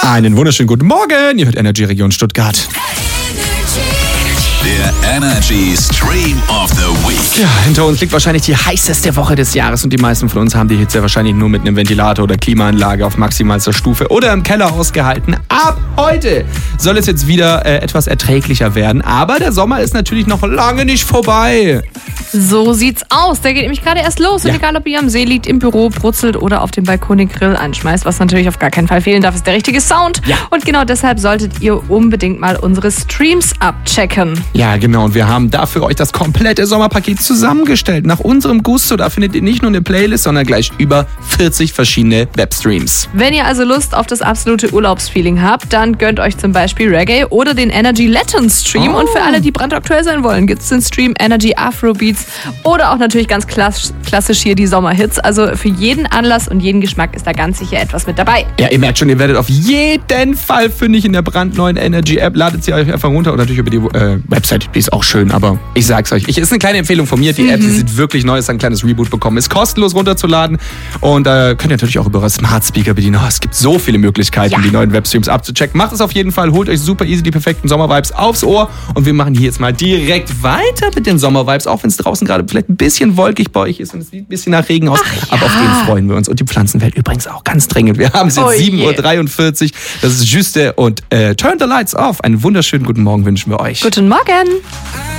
Einen wunderschönen guten Morgen. Ihr hört Energy Region Stuttgart. Der Energy Stream of the Week. Ja, hinter uns liegt wahrscheinlich die heißeste Woche des Jahres und die meisten von uns haben die Hitze wahrscheinlich nur mit einem Ventilator oder Klimaanlage auf maximalster Stufe oder im Keller ausgehalten. Ab heute soll es jetzt wieder etwas erträglicher werden, aber der Sommer ist natürlich noch lange nicht vorbei. So sieht's aus. Der geht nämlich gerade erst los. Und egal, ob ihr am See liegt, im Büro brutzelt oder auf dem Balkon den Grill anschmeißt, was natürlich auf gar keinen Fall fehlen darf, ist der richtige Sound. Ja. Und genau deshalb solltet ihr unbedingt mal unsere Streams abchecken. Ja, genau. Und wir haben dafür euch das komplette Sommerpaket zusammengestellt. Nach unserem Gusto. Da findet ihr nicht nur eine Playlist, sondern gleich über 40 verschiedene Webstreams. Wenn ihr also Lust auf das absolute Urlaubsfeeling habt, dann gönnt euch zum Beispiel Reggae oder den Energy Latin Stream. Und für alle, die brandaktuell sein wollen, gibt's den Stream Energy Afrobeats oder auch natürlich ganz klassisch hier die Sommerhits. Also für jeden Anlass und jeden Geschmack ist da ganz sicher etwas mit dabei. Ja, ihr merkt schon, ihr werdet auf jeden Fall fündig in der brandneuen Energy App. Ladet sie euch einfach runter oder natürlich über die Website. Die ist auch schön, aber ich sag's euch. Ist eine kleine Empfehlung von mir. Die App, die sieht wirklich neu, ist ein kleines Reboot bekommen. Ist kostenlos runterzuladen und könnt ihr natürlich auch über eure Smart Speaker bedienen. Oh, es gibt so viele Möglichkeiten, die neuen Webstreams abzuchecken. Macht es auf jeden Fall. Holt euch super easy die perfekten Sommervibes aufs Ohr und wir machen hier jetzt mal direkt weiter mit den Sommervibes, auch wenn es draußen gerade vielleicht ein bisschen wolkig bei euch ist und es sieht ein bisschen nach Regen aus. Aber auf den freuen wir uns. Und die Pflanzenwelt übrigens auch ganz drängend. Wir haben es jetzt 7:43 Uhr. Das ist Juste und Turn the Lights Off. Einen wunderschönen guten Morgen wünschen wir euch. Guten Morgen.